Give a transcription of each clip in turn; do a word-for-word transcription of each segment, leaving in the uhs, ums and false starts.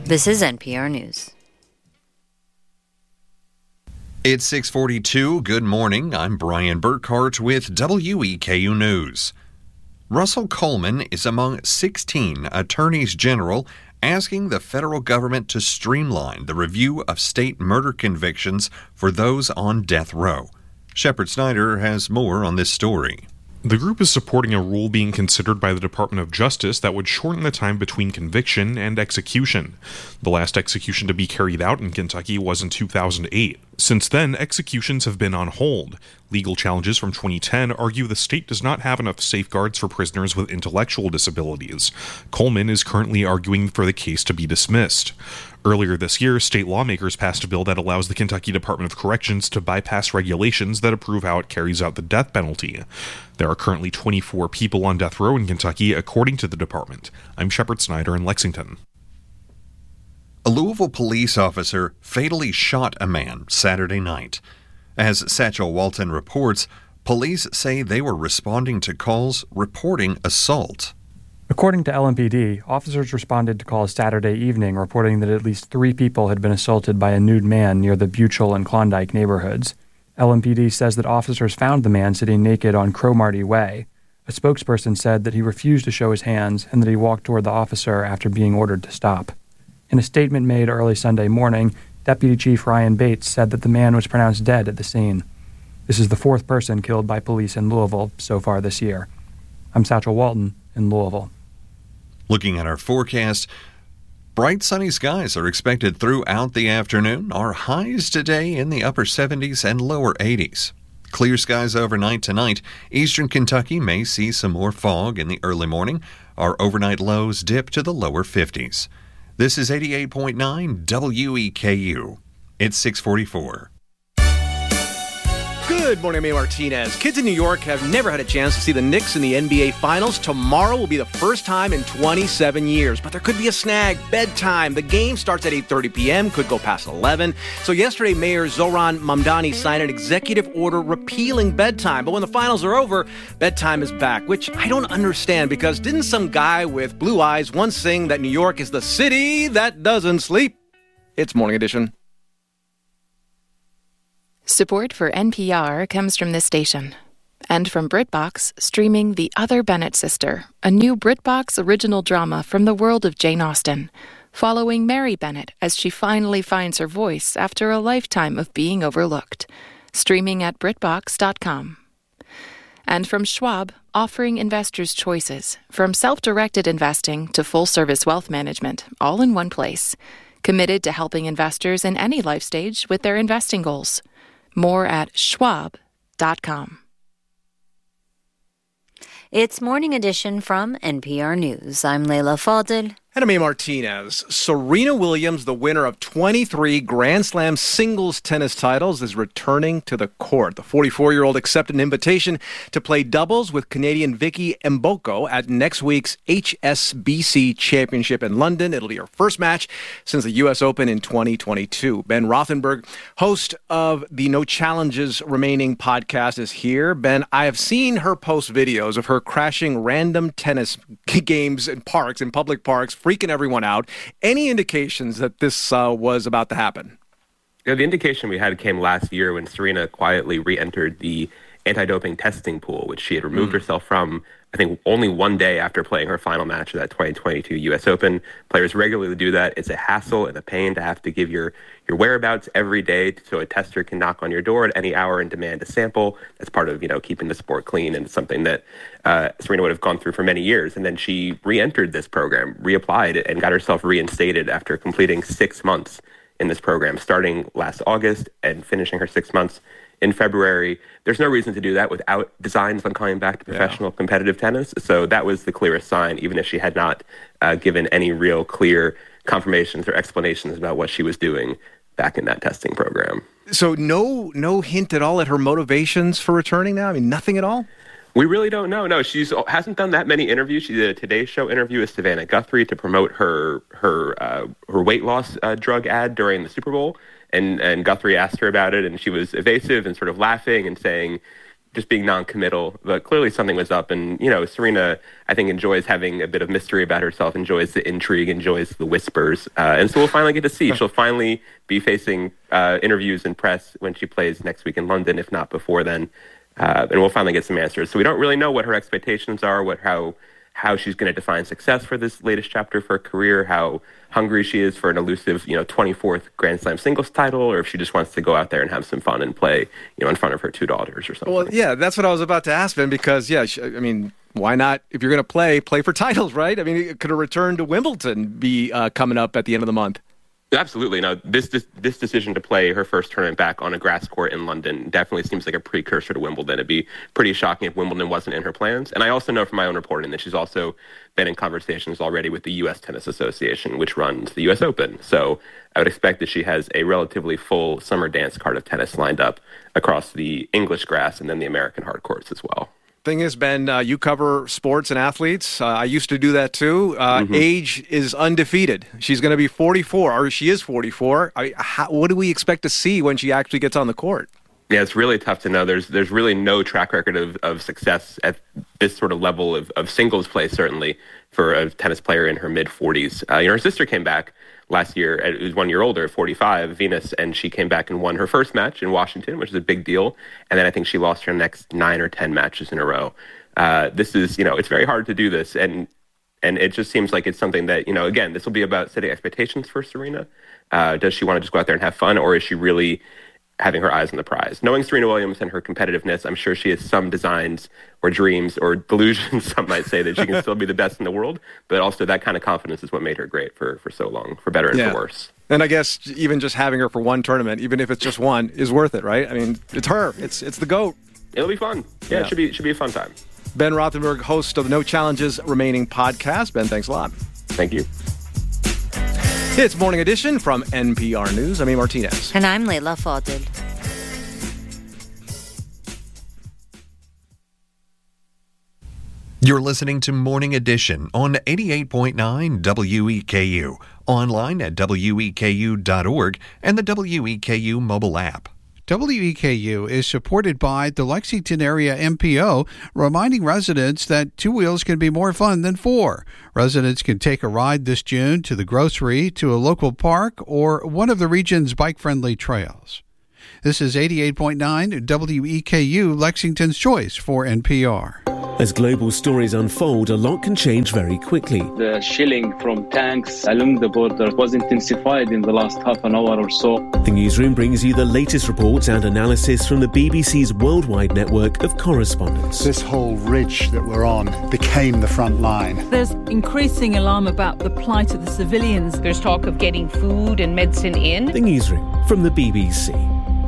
This is N P R News. It's six forty-two. Good morning. I'm Brian Burkhart with W E K U News. Russell Coleman is among sixteen attorneys general asking the federal government to streamline the review of state murder convictions for those on death row. Shepard Snyder has more on this story. The group is supporting a rule being considered by the Department of Justice that would shorten the time between conviction and execution. The last execution to be carried out in Kentucky was in two thousand eight. Since then, executions have been on hold. Legal challenges from twenty ten argue the state does not have enough safeguards for prisoners with intellectual disabilities. Coleman is currently arguing for the case to be dismissed. Earlier this year, state lawmakers passed a bill that allows the Kentucky Department of Corrections to bypass regulations that approve how it carries out the death penalty. There are currently twenty-four people on death row in Kentucky, according to the department. I'm Shepard Snyder in Lexington. A Louisville police officer fatally shot a man Saturday night. As Satchel Walton reports, police say they were responding to calls reporting assault. According to L M P D, officers responded to calls Saturday evening reporting that at least three people had been assaulted by a nude man near the Buchel and Klondike neighborhoods. L M P D says that officers found the man sitting naked on Cromartie Way. A spokesperson said that he refused to show his hands and that he walked toward the officer after being ordered to stop. In a statement made early Sunday morning, Deputy Chief Ryan Bates said that the man was pronounced dead at the scene. This is the fourth person killed by police in Louisville so far this year. I'm Satchel Walton in Louisville. Looking at our forecast, bright sunny skies are expected throughout the afternoon. Our highs today in the upper seventies and lower eighties. Clear skies overnight tonight. Eastern Kentucky may see some more fog in the early morning. Our overnight lows dip to the lower fifties. This is eighty-eight point nine W E K U. It's six forty-four. Good morning, I'm May Martinez. Kids in New York have never had a chance to see the Knicks in the N B A Finals. Tomorrow will be the first time in twenty-seven years. But there could be a snag. Bedtime. The game starts at eight thirty p.m., could go past eleven. So yesterday, Mayor Zohran Mamdani signed an executive order repealing bedtime. But when the finals are over, bedtime is back, which I don't understand because didn't some guy with blue eyes once sing that New York is the city that doesn't sleep? It's Morning Edition. Support for N P R comes from this station and from BritBox, streaming The Other Bennett Sister, a new BritBox original drama from the world of Jane Austen, following Mary Bennett as she finally finds her voice after a lifetime of being overlooked. Streaming at Britbox dot com. And from Schwab, offering investors choices, from self-directed investing to full-service wealth management, all in one place. Committed to helping investors in any life stage with their investing goals. More at Schwab dot com. It's Morning Edition from N P R News. I'm Leila Fadel. And I'm A. Martinez. Serena Williams, the winner of twenty-three Grand Slam singles tennis titles, is returning to the court. The forty-four-year-old accepted an invitation to play doubles with Canadian Vicky Mboko at next week's H S B C Championship in London. It'll be her first match since the U S Open in twenty twenty-two. Ben Rothenberg, host of the No Challenges Remaining podcast, is here. Ben, I have seen her post videos of her crashing random tennis games in parks, in public parks, freaking everyone out. Any indications that this uh, was about to happen? You know, the indication we had came last year when Serena quietly re-entered the anti-doping testing pool, which she had removed mm. herself from, I think, only one day after playing her final match of that twenty twenty-two U S Open. Players regularly do that. It's a hassle and a pain to have to give your, your whereabouts every day so a tester can knock on your door at any hour and demand a sample. That's part of, you know, keeping the sport clean, and something that uh, Serena would have gone through for many years. And then she re-entered this program, reapplied, and got herself reinstated after completing six months in this program, starting last August and finishing her six months in February. There's no reason to do that without designs on coming back to professional yeah. competitive tennis. So that was the clearest sign, even if she had not uh, given any real clear confirmations or explanations about what she was doing back in that testing program. So no no hint at all at her motivations for returning now? I mean, nothing at all? We really don't know. No, she hasn't done that many interviews. She did a Today Show interview with Savannah Guthrie to promote her her uh, her weight loss uh, drug ad during the Super Bowl. And and Guthrie asked her about it, and she was evasive and sort of laughing and saying, just being non-committal, but clearly something was up. And, you know, Serena, I think, enjoys having a bit of mystery about herself, enjoys the intrigue, enjoys the whispers. Uh, and so we'll finally get to see. She'll finally be facing uh, interviews and press when she plays next week in London, if not before then. Uh, and we'll finally get some answers. So we don't really know what her expectations are, what how how she's going to define success for this latest chapter of her career, how hungry she is for an elusive, you know, twenty-fourth Grand Slam singles title, or if she just wants to go out there and have some fun and play, you know, in front of her two daughters or something. Well, yeah, that's what I was about to ask, Ben, because, yeah, I mean, why not, if you're going to play, play for titles, right? I mean, could a return to Wimbledon be uh, coming up at the end of the month? Absolutely. Now, this, this this decision to play her first tournament back on a grass court in London definitely seems like a precursor to Wimbledon. It'd be pretty shocking if Wimbledon wasn't in her plans. And I also know from my own reporting that she's also been in conversations already with the U S Tennis Association, which runs the U S Open. So I would expect that she has a relatively full summer dance card of tennis lined up across the English grass and then the American hard courts as well. Thing is, Ben, uh, you cover sports and athletes. Uh, I used to do that too. Uh, mm-hmm. Age is undefeated. She's going to be forty-four, or she is forty-four. I, how, what do we expect to see when she actually gets on the court? Yeah, it's really tough to know. There's there's really no track record of, of success at this sort of level of, of singles play, certainly, for a tennis player in her mid-forties. Uh, you know, her sister came back last year, it was one year older, forty-five, Venus, and she came back and won her first match in Washington, which is a big deal. And then I think she lost her next nine or ten matches in a row. Uh, this is, you know, it's very hard to do this. And and it just seems like it's something that, you know, again, this will be about setting expectations for Serena. Uh, does she want to just go out there and have fun, or is she really having her eyes on the prize? Knowing Serena Williams and her competitiveness, I'm sure she has some designs or dreams or delusions, some might say, that she can still be the best in the world. But also that kind of confidence is what made her great for, for so long, for better and yeah. for worse. And I guess even just having her for one tournament, even if it's just one, is worth it, right? I mean, it's her. It's it's the GOAT. It'll be fun. Yeah, yeah. it should be it should be a fun time. Ben Rothenberg, host of the No Challenges Remaining podcast. Ben, thanks a lot. Thank you. It's Morning Edition from N P R News. I'm A. Martinez. And I'm Leila Fadel. You're listening to Morning Edition on eighty-eight point nine W E K U, online at W E K U dot org and the W E K U mobile app. W E K U is supported by the Lexington Area M P O, reminding residents that two wheels can be more fun than four. Residents can take a ride this June to the grocery, to a local park, or one of the region's bike-friendly trails. This is eighty-eight point nine W E K U, Lexington's choice for N P R. As global stories unfold, a lot can change very quickly. The shelling from tanks along the border was intensified in the last half an hour or so. The newsroom brings you the latest reports and analysis from the B B C's worldwide network of correspondents. This whole ridge that we're on became the front line. There's increasing alarm about the plight of the civilians. There's talk of getting food and medicine in. The newsroom from the B B C.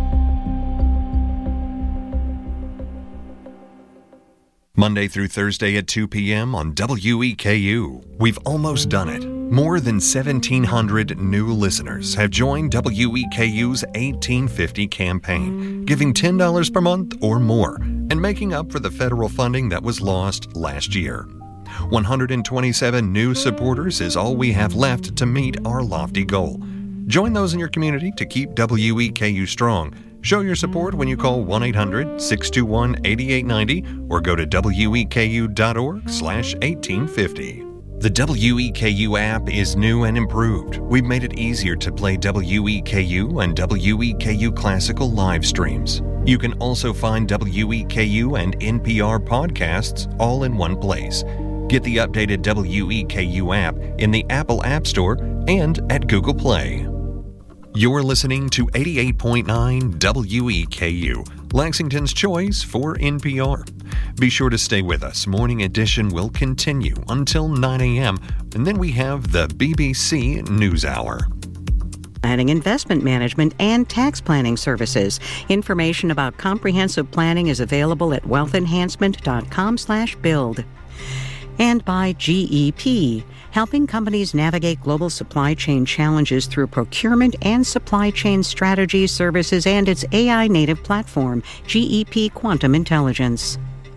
Monday through Thursday at two p.m. on W E K U. We've almost done it. More than seventeen hundred new listeners have joined W E K U's eighteen fifty campaign, giving ten dollars per month or more, and making up for the federal funding that was lost last year. one hundred twenty-seven new supporters is all we have left to meet our lofty goal. Join those in your community to keep W E K U strong. Show your support when you call one eight hundred six two one eight eight nine zero or go to W E K U dot org slash eighteen fifty. The W E K U app is new and improved. We've made it easier to play W E K U and W E K U Classical live streams. You can also find W E K U and N P R podcasts all in one place. Get the updated W E K U app in the Apple App Store and at Google Play. You're listening to eighty-eight point nine W E K U, Lexington's choice for N P R. Be sure to stay with us. Morning Edition will continue until nine a.m., and then we have the B B C NewsHour. Planning, investment management, and tax planning services. Information about comprehensive planning is available at wealthenhancement.com slash build. And by G E P, helping companies navigate global supply chain challenges through procurement and supply chain strategy services and its A I-native platform, G E P Quantum Intelligence.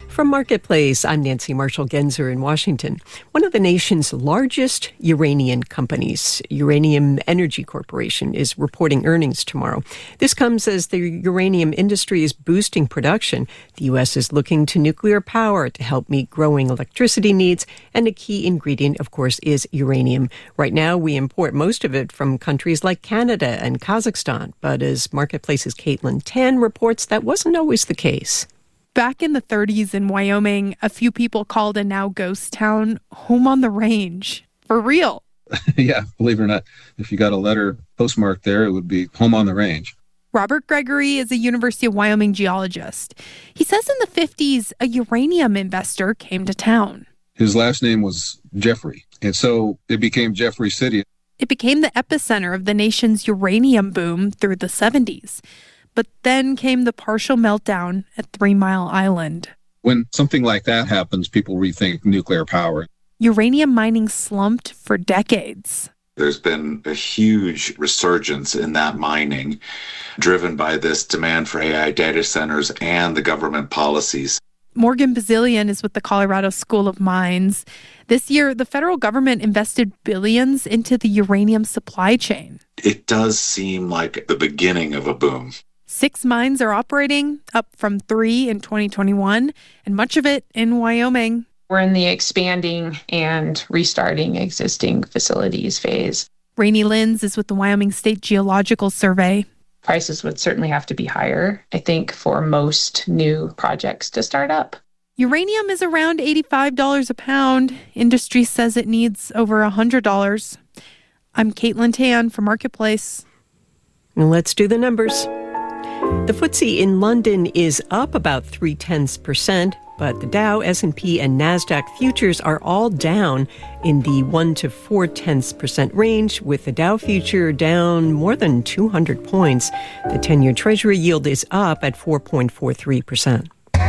From Marketplace, I'm Nancy Marshall-Genzer in Washington. One of the nation's largest uranium companies, Uranium Energy Corporation, is reporting earnings tomorrow. This comes as the uranium industry is boosting production. The U S is looking to nuclear power to help meet growing electricity needs, and a key ingredient, of course, is uranium. Right now, we import most of it from countries like Canada and Kazakhstan, but as Marketplace's Caitlin Tan reports, that wasn't always the case. Back in the thirties in Wyoming, a few people called a now ghost town home on the range. For real. Yeah, believe it or not, if you got a letter postmarked there, it would be home on the range. Robert Gregory is a University of Wyoming geologist. He says in the fifties, a uranium investor came to town. His last name was Jeffrey, and so it became Jeffrey City. It became the epicenter of the nation's uranium boom through the seventies. But then came the partial meltdown at Three Mile Island. When something like that happens, people rethink nuclear power. Uranium mining slumped for decades. There's been a huge resurgence in that mining, driven by this demand for A I data centers and the government policies. Morgan Bazilian is with the Colorado School of Mines. This year, the federal government invested billions into the uranium supply chain. It does seem like the beginning of a boom. Six mines are operating, up from three in twenty twenty-one, and much of it in Wyoming. We're in the expanding and restarting existing facilities phase. Rainey Linz is with the Wyoming State Geological Survey. Prices would certainly have to be higher, I think, for most new projects to start up. Uranium is around eighty-five dollars a pound. Industry says it needs over one hundred dollars. I'm Caitlin Tan for Marketplace. Let's do the numbers. The F T S E in London is up about three-tenths percent, but the Dow, S and P, and NASDAQ futures are all down in the one to four-tenths percent range, with the Dow future down more than two hundred points. The ten-year Treasury yield is up at four point four three percent.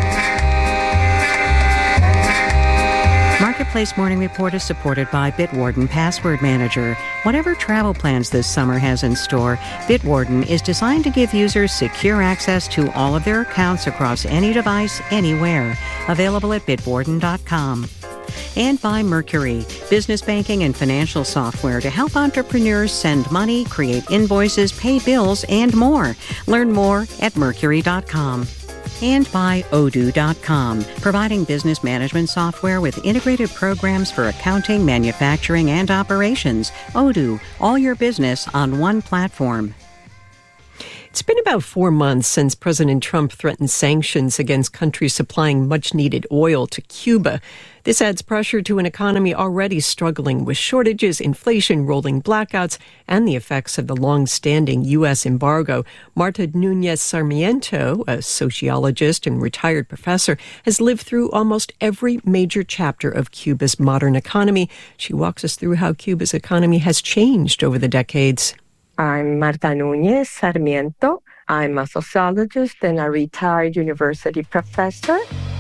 Marketplace Morning Report is supported by Bitwarden Password Manager. Whatever travel plans this summer has in store, Bitwarden is designed to give users secure access to all of their accounts across any device, anywhere. Available at bitwarden dot com. And by Mercury, business banking and financial software to help entrepreneurs send money, create invoices, pay bills, and more. Learn more at mercury dot com. And by odoo dot com, providing business management software with integrated programs for accounting, manufacturing, and operations. Odoo, all your business on one platform. It's been about four months since President Trump threatened sanctions against countries supplying much-needed oil to Cuba. This adds pressure to an economy already struggling with shortages, inflation, rolling blackouts, and the effects of the long-standing U S embargo. Marta Nunez Sarmiento, a sociologist and retired professor, has lived through almost every major chapter of Cuba's modern economy. She walks us through how Cuba's economy has changed over the decades. I'm Marta Nunez Sarmiento. I'm a sociologist and a retired university professor.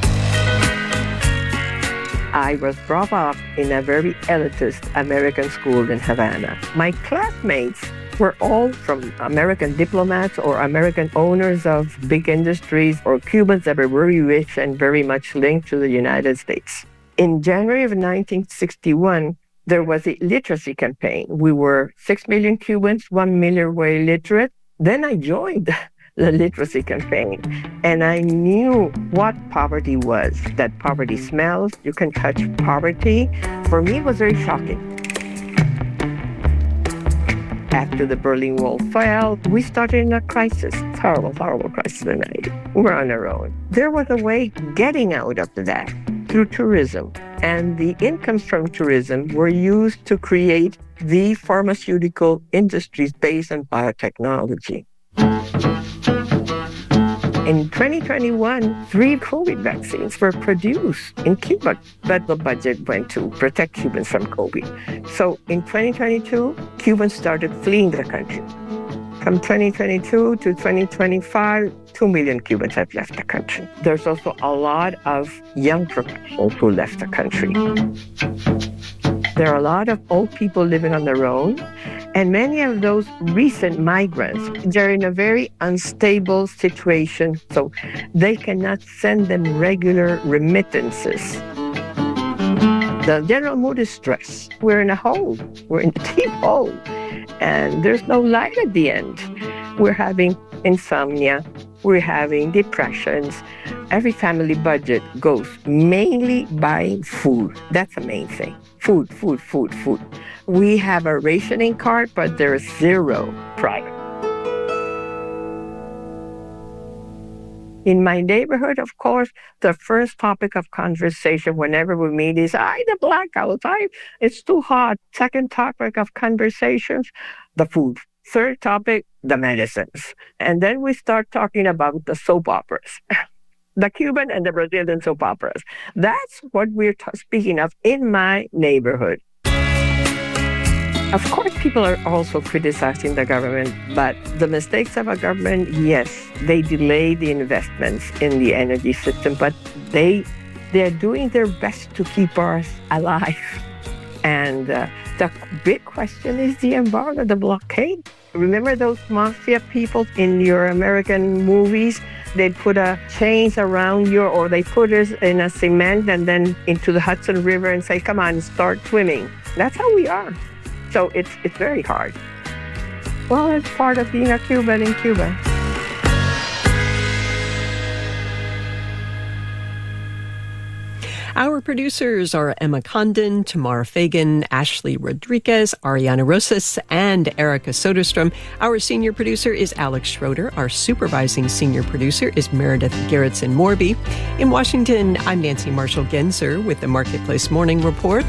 I was brought up in a very elitist American school in Havana. My classmates were all from American diplomats or American owners of big industries or Cubans that were very rich and very much linked to the United States. In January of nineteen sixty-one, there was a literacy campaign. We were six million Cubans, one million were illiterate. Then I joined the literacy campaign, and I knew what poverty was, that poverty smells, you can touch poverty. For me, it was very shocking. After the Berlin Wall fell, we started in a crisis, horrible, horrible crisis in the nineties. We were on our own. There was a way getting out of that through tourism. And the incomes from tourism were used to create the pharmaceutical industries based on biotechnology. In twenty twenty-one, three COVID vaccines were produced in Cuba, but the budget went to protect Cubans from COVID. So in twenty twenty-two, Cubans started fleeing the country. From twenty twenty-two to twenty twenty-five, two million Cubans have left the country. There's also a lot of young professionals who left the country. There are a lot of old people living on their own, and many of those recent migrants, they're in a very unstable situation, so they cannot send them regular remittances. The general mood is stress. We're in a hole. We're in a deep hole, and there's no light at the end. We're having insomnia. We're having depressions. Every family budget goes mainly buying food. That's the main thing. Food, food, food, food. We have a rationing card, but there's zero product. In my neighborhood, of course, the first topic of conversation whenever we meet is, I, the blackouts, I, it's too hot. Second topic of conversations, the food. Third topic, the medicines. And then we start talking about the soap operas, the Cuban and the Brazilian soap operas. That's what we're t- speaking of in my neighborhood. Of course, people are also criticizing the government, but the mistakes of a government, yes, they delay the investments in the energy system, but they, they're doing their best to keep us alive. And uh, the big question is the embargo, the blockade. Remember those mafia people in your American movies? They put a chains around you, or they put us in a cement and then into the Hudson River and say, come on, start swimming. That's how we are. So it's it's very hard. Well, it's part of being a Cuban in Cuba. Our producers are Emma Condon, Tamara Fagan, Ashley Rodriguez, Ariana Rosas, and Erica Soderstrom. Our senior producer is Alex Schroeder. Our supervising senior producer is Meredith Garrettson-Morby. In Washington, I'm Nancy Marshall-Genzer with the Marketplace Morning Report.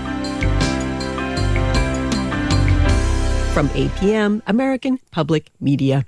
From A P M, American Public Media.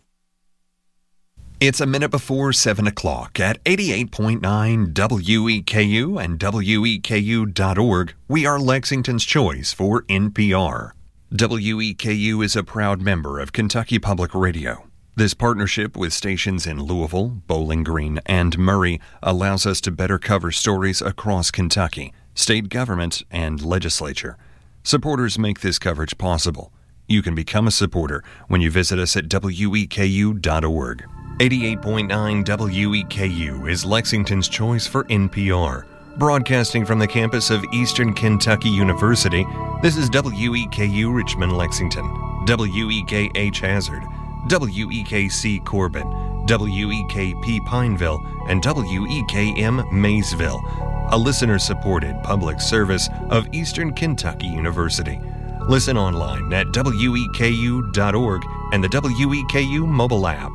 It's a minute before seven o'clock at eighty-eight point nine W E K U and W E K U dot org. We are Lexington's choice for N P R. W E K U is a proud member of Kentucky Public Radio. This partnership with stations in Louisville, Bowling Green, and Murray allows us to better cover stories across Kentucky, state government, and legislature. Supporters make this coverage possible. You can become a supporter when you visit us at W E K U dot org. eighty-eight point nine W E K U is Lexington's choice for N P R. Broadcasting from the campus of Eastern Kentucky University, this is W E K U Richmond Lexington, W E K H Hazard, W E K C Corbin, W E K P Pineville, and W E K M Maysville, a listener-supported public service of Eastern Kentucky University. Listen online at W E K U dot org and the W E K U mobile app.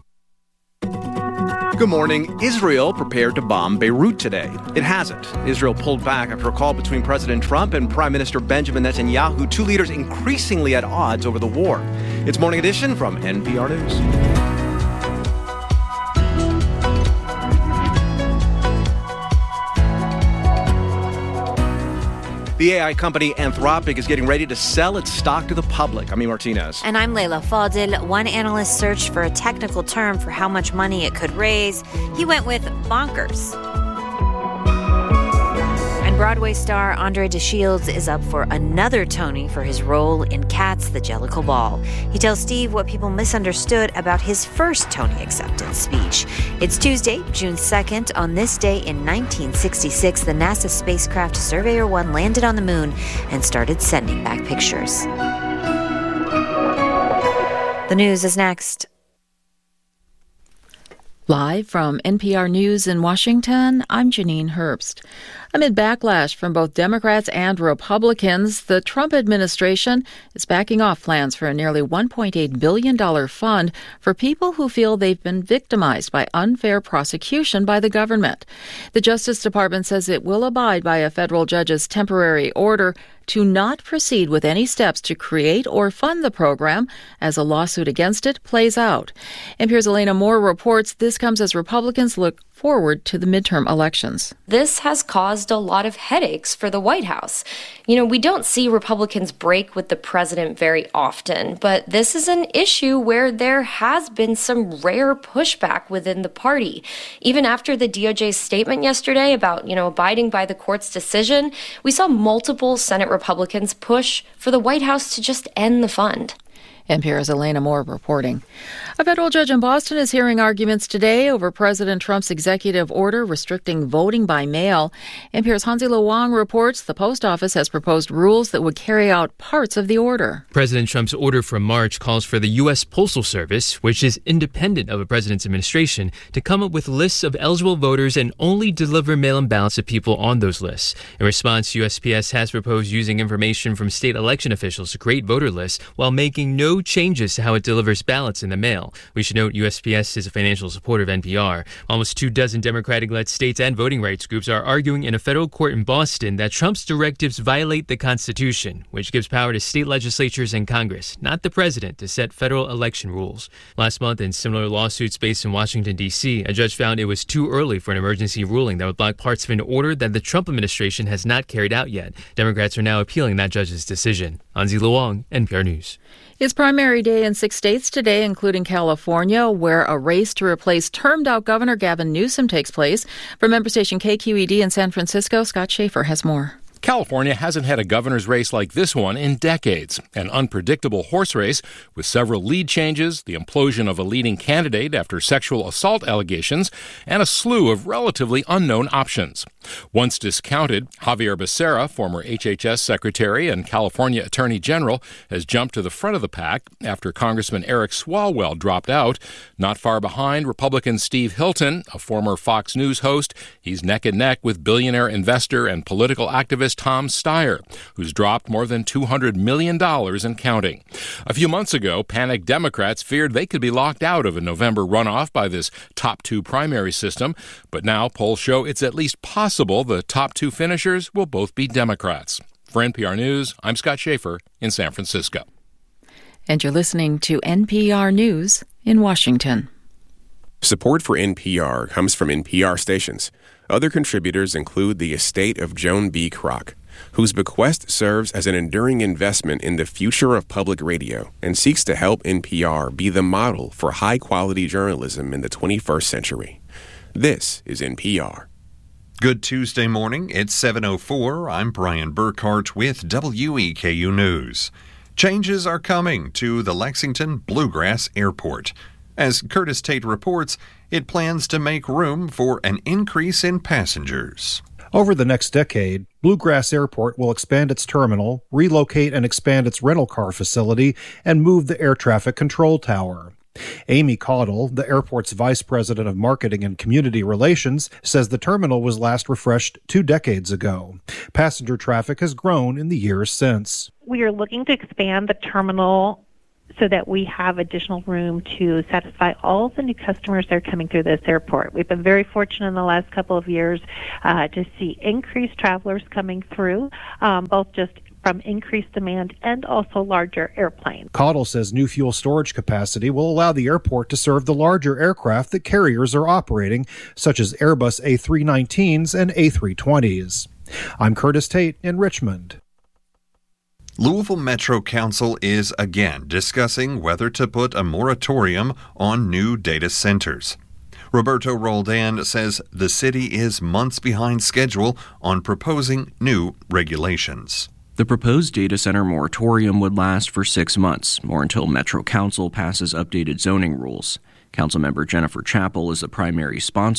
Good morning. Israel prepared to bomb Beirut today. It hasn't. Israel pulled back after a call between President Trump and Prime Minister Benjamin Netanyahu, two leaders increasingly at odds over the war. It's Morning Edition from N P R News. The A I company Anthropic is getting ready to sell its stock to the public. I'm E. Martinez. And I'm Leila Fadel. One analyst searched for a technical term for how much money it could raise. He went with bonkers. And Broadway star Andre DeShields is up for another Tony for his role in Cats, the Jellicle Ball. He tells Steve what people misunderstood about his first Tony acceptance speech. It's Tuesday, June second. On this day in nineteen sixty-six, the NASA spacecraft Surveyor one landed on the moon and started sending back pictures. The news is next. Live from N P R News in Washington, I'm Janine Herbst. Amid backlash from both Democrats and Republicans, the Trump administration is backing off plans for a nearly one point eight billion dollars fund for people who feel they've been victimized by unfair prosecution by the government. The Justice Department says it will abide by a federal judge's temporary order to not proceed with any steps to create or fund the program as a lawsuit against it plays out. N P R's Elena Moore reports this comes as Republicans look forward to the midterm elections. This has caused caused a lot of headaches for the White House. You know, we don't see Republicans break with the president very often, but this is an issue where there has been some rare pushback within the party. Even after the D O J's statement yesterday about, you know, abiding by the court's decision, we saw multiple Senate Republicans push for the White House to just end the fund. N P R's Elena Moore reporting. A federal judge in Boston is hearing arguments today over President Trump's executive order restricting voting by mail. N P R's Hansi Lo Wang reports the post office has proposed rules that would carry out parts of the order. President Trump's order from March calls for the U S Postal Service, which is independent of a president's administration, to come up with lists of eligible voters and only deliver mail-in ballots to people on those lists. In response, U S P S has proposed using information from state election officials to create voter lists while making no changes to how it delivers ballots in the mail. We should note U S P S is a financial supporter of N P R. Almost two dozen Democratic-led states and voting rights groups are arguing in a federal court in Boston that Trump's directives violate the Constitution, which gives power to state legislatures and Congress, not the president, to set federal election rules. Last month, in similar lawsuits based in Washington, D C, a judge found it was too early for an emergency ruling that would block parts of an order that the Trump administration has not carried out yet. Democrats are now appealing that judge's decision. Hansi Lo Wang, N P R News. It's primary day in six states today, including California, where a race to replace termed-out Governor Gavin Newsom takes place. From member station K Q E D in San Francisco, Scott Schaefer has more. California hasn't had a governor's race like this one in decades. An unpredictable horse race with several lead changes, the implosion of a leading candidate after sexual assault allegations, and a slew of relatively unknown options. Once discounted, Javier Becerra, former H H S secretary and California attorney general, has jumped to the front of the pack after Congressman Eric Swalwell dropped out. Not far behind, Republican Steve Hilton, a former Fox News host. He's neck and neck with billionaire investor and political activist Tom Steyer, who's dropped more than two hundred million dollars and counting. A few months ago, panicked Democrats feared they could be locked out of a November runoff by this top two primary system, but now polls show it's at least possible the top two finishers will both be Democrats. For N P R News, I'm Scott Schaefer in San Francisco. And you're listening to N P R News in Washington. Support for N P R comes from N P R stations. Other contributors include the estate of Joan B. Kroc, whose bequest serves as an enduring investment in the future of public radio and seeks to help N P R be the model for high-quality journalism in the twenty-first century. This is N P R. Good Tuesday morning. It's seven oh four. I'm Brian Burkhart with W E K U News. Changes are coming to the Lexington Bluegrass Airport. As Curtis Tate reports, it plans to make room for an increase in passengers. Over the next decade, Bluegrass Airport will expand its terminal, relocate and expand its rental car facility, and move the air traffic control tower. Amy Caudle, the airport's vice president of marketing and community relations, says the terminal was last refreshed two decades ago. Passenger traffic has grown in the years since. We are looking to expand the terminal so that we have additional room to satisfy all the new customers that are coming through this airport. We've been very fortunate in the last couple of years uh, to see increased travelers coming through, um, both just from increased demand and also larger airplanes. Caudle says new fuel storage capacity will allow the airport to serve the larger aircraft that carriers are operating, such as Airbus A three nineteens and A three twenties. I'm Curtis Tate in Richmond. Louisville Metro Council is again discussing whether to put a moratorium on new data centers. Roberto Roldan says the city is months behind schedule on proposing new regulations. The proposed data center moratorium would last for six months, or until Metro Council passes updated zoning rules. Councilmember Jennifer Chappell is the primary sponsor